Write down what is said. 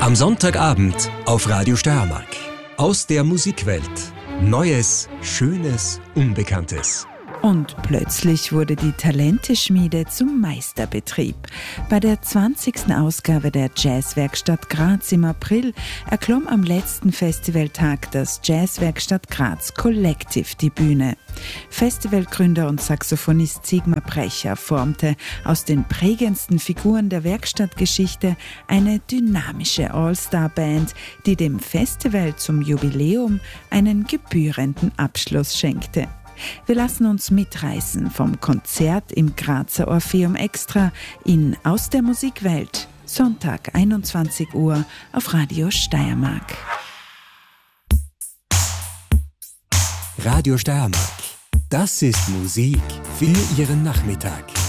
Am Sonntagabend auf Radio Steiermark. Aus der Musikwelt. Neues, Schönes, Unbekanntes. Und plötzlich wurde die Talenteschmiede zum Meisterbetrieb. Bei der 20. Ausgabe der Jazzwerkstatt Graz im April erklomm am letzten Festivaltag das Jazzwerkstatt Graz Collective die Bühne. Festivalgründer und Saxophonist Sigmar Brecher formte aus den prägendsten Figuren der Werkstattgeschichte eine dynamische All-Star-Band, die dem Festival zum Jubiläum einen gebührenden Abschluss schenkte. Wir lassen uns mitreißen vom Konzert im Grazer Orpheum Extra in Aus der Musikwelt, Sonntag 21 Uhr auf Radio Steiermark. Radio Steiermark. Das ist Musik für Ihren Nachmittag.